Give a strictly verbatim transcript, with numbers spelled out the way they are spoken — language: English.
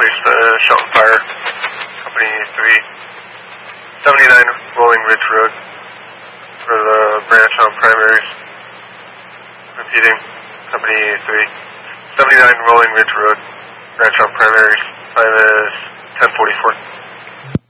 place the Shelton Fire, Company three, seventy-nine Rolling Ridge Road for the branch on primaries. Repeating, Company three, seventy-nine Rolling Ridge Road, branch on primaries. Time is ten forty-four.